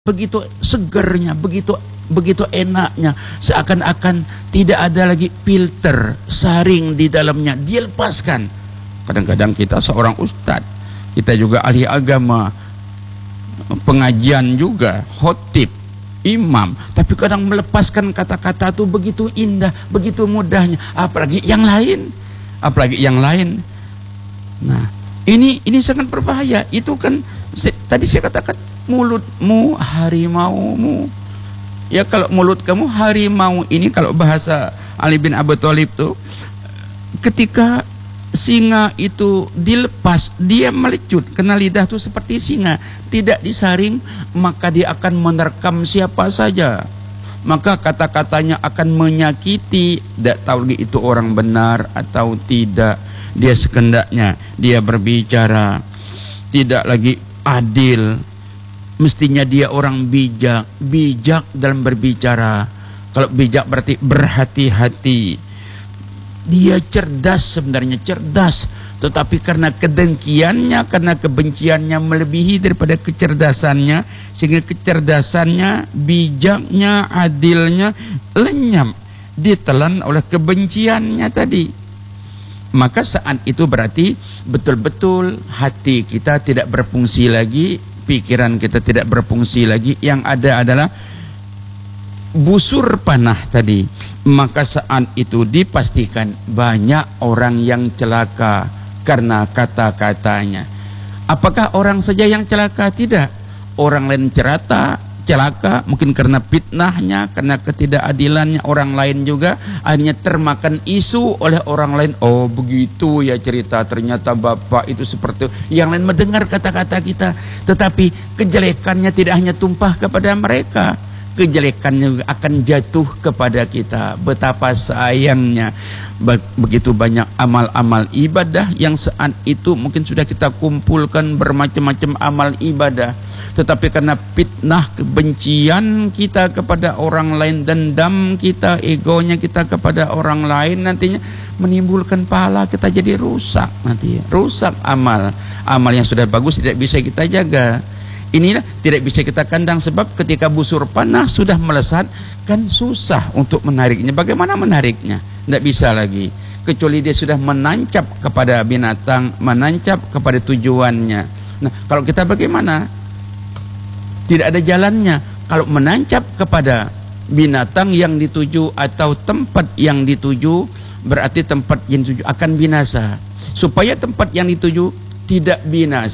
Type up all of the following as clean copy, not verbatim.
begitu segernya, begitu enaknya, seakan-akan tidak ada lagi filter, saring di dalamnya, dia lepaskan. Kadang-kadang kita seorang ustadz, kita juga ahli agama, pengajian juga, khotib, imam, tapi kadang melepaskan kata-kata itu begitu indah, begitu mudahnya, apalagi yang lain. Nah, ini sangat berbahaya. Itu kan tadi saya katakan, mulutmu harimaumu. Ya, kalau mulut kamu harimau, ini kalau bahasa Ali bin Abi Thalib tuh, ketika singa itu dilepas, dia melecut, karena lidah itu seperti singa, tidak disaring, maka dia akan menerkam siapa saja. Maka kata-katanya akan menyakiti, tidak tahu lagi itu orang benar atau tidak. Dia sekendaknya dia berbicara tidak lagi adil, mestinya dia orang bijak dalam berbicara. Kalau bijak berarti berhati-hati. Dia cerdas, sebenarnya cerdas, tetapi karena kedengkiannya, karena kebenciannya melebihi daripada kecerdasannya, sehingga kecerdasannya, bijaknya, adilnya lenyap, ditelan oleh kebenciannya tadi. Maka saat itu berarti betul-betul hati kita tidak berfungsi lagi, pikiran kita tidak berfungsi lagi, yang ada adalah busur panah tadi. Maka saat itu dipastikan banyak orang yang celaka karena kata-katanya. Apakah orang saja yang celaka? Tidak. Orang lain celaka mungkin karena fitnahnya, karena ketidakadilannya. Orang lain juga akhirnya termakan isu oleh orang lain. Oh begitu ya cerita, ternyata bapak itu seperti itu. Yang lain mendengar kata-kata kita, tetapi kejelekannya tidak hanya tumpah kepada mereka, kejelekannya akan jatuh kepada kita. Betapa sayangnya begitu banyak amal-amal ibadah yang saat itu mungkin sudah kita kumpulkan bermacam-macam amal ibadah, tetapi karena fitnah kebencian kita kepada orang lain, dendam kita, egonya kita kepada orang lain, nantinya menimbulkan pahala kita jadi rusak. Nanti rusak amal yang sudah bagus, tidak bisa kita jaga. Inilah tidak bisa kita kandang, sebab ketika busur panah sudah melesat, kan susah untuk menariknya. Bagaimana menariknya? Tidak bisa lagi, kecuali dia sudah menancap kepada binatang, menancap kepada tujuannya. Nah, kalau kita bagaimana? Tidak ada jalannya. Kalau menancap kepada binatang yang dituju atau tempat yang dituju, berarti tempat yang dituju akan binasa. Supaya tempat yang dituju tidak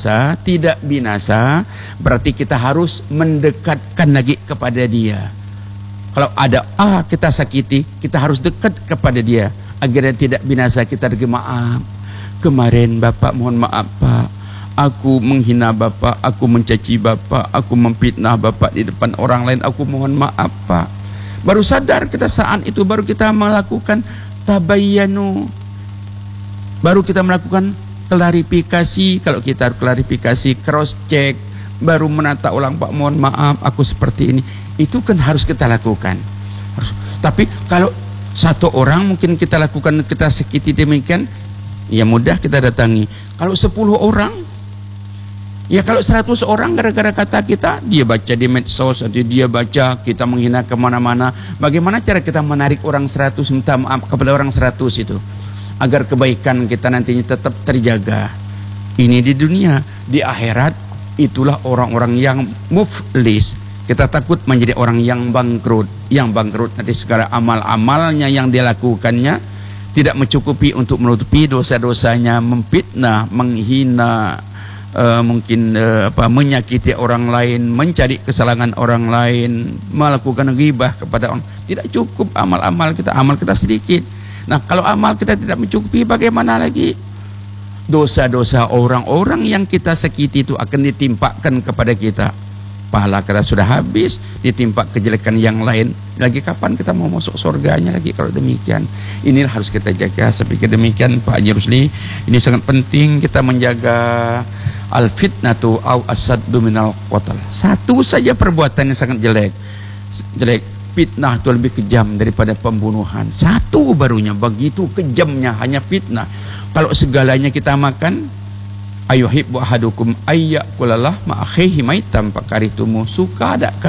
binasa, berarti kita harus mendekatkan lagi kepada dia. Kalau ada kita sakiti, kita harus dekat kepada dia agar dia tidak binasa. Kita beri maaf, kemarin bapak mohon maaf pak, aku menghina bapak, aku mencaci bapak, aku memfitnah bapak di depan orang lain, aku mohon maaf pak. Baru sadar kita saat itu, baru kita melakukan tabayyanu, baru kita melakukan klarifikasi. Kalau kita klarifikasi, cross check, baru menata ulang, pak mohon maaf aku seperti ini. Itu kan harus kita lakukan. Tapi kalau satu orang mungkin kita lakukan, kita sakiti demikian, ya mudah kita datangi. Kalau 10 orang, ya kalau 100 orang gara-gara kata kita, dia baca di medsos, dia baca kita menghina kemana-mana. Bagaimana cara kita menarik orang 100, minta maaf kepada orang 100 itu, agar kebaikan kita nantinya tetap terjaga. Ini di dunia. Di akhirat itulah orang-orang yang muflis. Kita takut menjadi orang yang bangkrut. Yang bangkrut nanti segala amal-amalnya yang dia lakukannya tidak mencukupi untuk menutupi dosa-dosanya, memfitnah, menghina, menyakiti orang lain, mencari kesalahan orang lain, melakukan ghibah kepada orang. Tidak cukup amal-amal kita, amal kita sedikit. Nah, kalau amal kita tidak mencukupi, bagaimana lagi? Dosa-dosa orang-orang yang kita sakiti itu akan ditimpakan kepada kita. Pahala kita sudah habis, ditimpa kejelekan yang lain. Lagi kapan kita mau masuk surganya lagi kalau demikian? Inilah harus kita jaga. Saya pikir demikian Pak Haji Rusli. Ini sangat penting kita menjaga al-fitnatu au asaddu minal qatl. Satu saja perbuatan yang sangat jelek. Fitnah itu lebih kejam daripada pembunuhan. Satu barunya begitu kejamnya hanya fitnah. Kalau segalanya kita makan, Ayuhibbu ahadukum ayyakula lahma akhihi maitan fakaritumu. Suka ada